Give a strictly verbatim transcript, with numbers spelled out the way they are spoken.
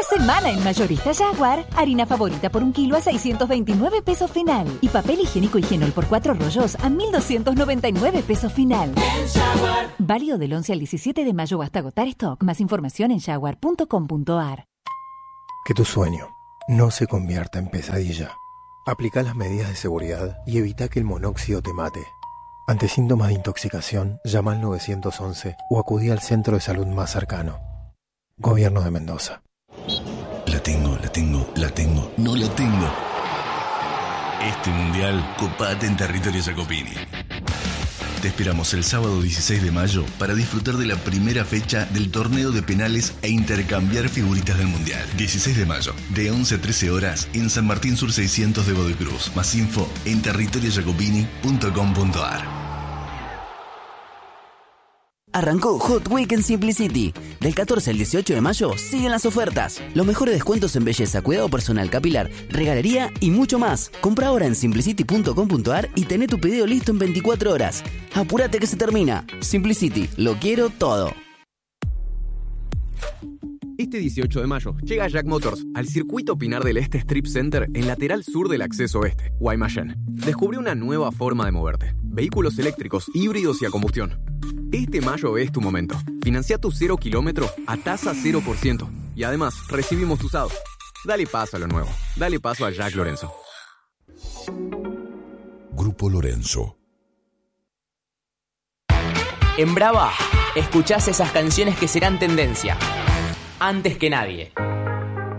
Esta semana en Mayorista Jaguar, harina favorita por un kilo a seiscientos veintinueve pesos final. Y papel higiénico Higienol por cuatro rollos a mil doscientos noventa y nueve pesos final. Válido del once al diecisiete de mayo hasta agotar stock. Más información en jaguar punto com punto a r. Que tu sueño no se convierta en pesadilla. Aplica las medidas de seguridad y evita que el monóxido te mate. Ante síntomas de intoxicación, llama al nueve once o acudí al centro de salud más cercano. Gobierno de Mendoza. La tengo, la tengo, la tengo, no la tengo. Este mundial, copate en territorio Jacopini. Te esperamos el sábado dieciséis de mayo para disfrutar de la primera fecha del torneo de penales e intercambiar figuritas del mundial. dieciséis de mayo, de once a trece horas, en San Martín Sur seiscientos de Godoy Cruz. Más info en territorio jacopini punto com punto a r. Arrancó Hot Week en Simplicity. Del catorce al dieciocho de mayo siguen las ofertas. Los mejores descuentos en belleza, cuidado personal, capilar, regalería y mucho más. Compra ahora en simplicity punto com punto a r y tené tu pedido listo en veinticuatro horas. Apúrate que se termina. Simplicity, lo quiero todo. Este dieciocho de mayo llega Jack Motors al Circuito Pinar del Este Strip Center en lateral sur del acceso oeste, Guaymallén. Descubre una nueva forma de moverte. Vehículos eléctricos, híbridos y a combustión. Este mayo es tu momento. Financia tu cero kilómetro a tasa cero por ciento. Y además, recibimos tu usado. Dale paso a lo nuevo. Dale paso a Jack Lorenzo. Grupo Lorenzo. En Brava, escuchás esas canciones que serán tendencia. Antes que nadie.